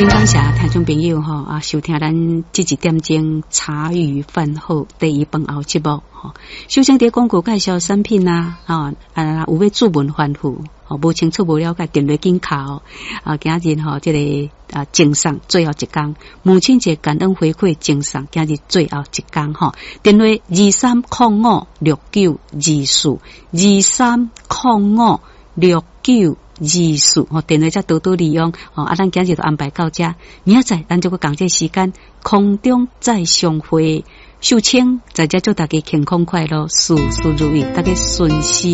真感谢听众朋友收听咱这一点钟茶余饭后第一饭后节目首先在广告介绍产品有要注文反复无清楚无了解电话紧敲今日这个赠送最后一天母亲节感恩回馈赠送今日最后一天电话2305692423056924电话才多多利用咱今日就安排到这明仔载咱就个讲这时间空中再相会秀清在这祝大家健康快乐事事如意大家顺心